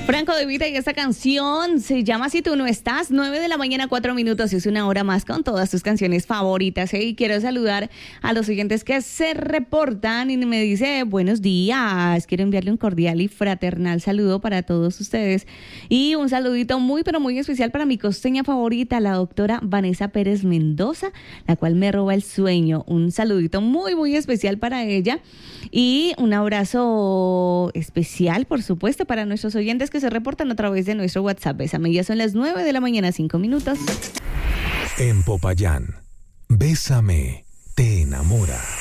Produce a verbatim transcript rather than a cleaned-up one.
Franco De Vita, y esta canción se llama Si Tú No Estás. Nueve de la mañana, cuatro minutos, es una hora más con todas tus canciones favoritas, ¿eh? Y quiero saludar a los oyentes que se reportan y me dice buenos días. Quiero enviarle un cordial y fraternal saludo para todos ustedes y un saludito muy pero muy especial para mi costeña favorita, la doctora Vanessa Pérez Mendoza, la cual me roba el sueño. Un saludito muy muy especial para ella y un abrazo especial, por supuesto, para nuestros oyentes que se reportan a través de nuestro WhatsApp. Bésame, ya son las nueve de la mañana, cinco minutos. En Popayán, Bésame te enamora.